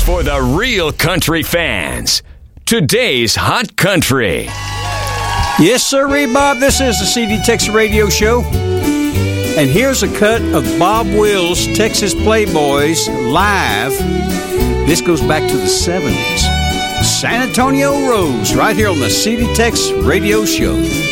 For the real country fans, today's Hot Country. Yes, sir, Bob. This is the CD Texas Radio Show. And here's a cut of Bob Wills' Texas Playboys live. This goes back to the 70s. San Antonio Rose, right here on the CD Texas Radio Show.